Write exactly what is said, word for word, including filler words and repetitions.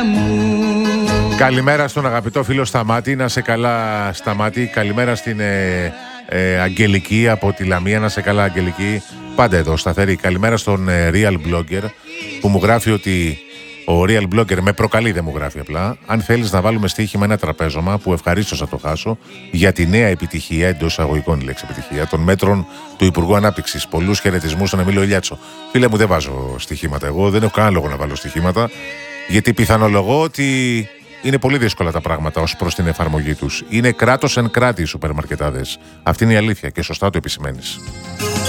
Καλημέρα στον αγαπητό φίλο Σταμάτη, να σε καλά Σταμάτη. Καλημέρα στην ε, ε, Αγγελική από τη Λαμία, να σε καλά Αγγελική. Πάντα εδώ σταθερή. Καλημέρα στον ε, Real Blogger που μου γράφει ότι ο Real Blogger με προκαλεί, δεν μου γράφει απλά. Αν θέλεις να βάλουμε στοίχημα ένα τραπέζωμα που ευχαρίστως θα το χάσω για τη νέα επιτυχία, εντός αγωγικών η λέξη επιτυχία, των μέτρων του Υπουργού Ανάπτυξης. Πολλούς χαιρετισμούς στον Εμίλιο Ηλιάτσο. Φίλε μου, δεν βάζω στοιχήματα εγώ, δεν έχω κανένα λόγο να βάλω στοιχήματα, γιατί πιθανολογώ ότι είναι πολύ δύσκολα τα πράγματα ως προς την εφαρμογή τους. Είναι κράτος εν κράτη οι σούπερ μαρκετάδες. Αυτή είναι η αλήθεια και σωστά το επισημαίνεις.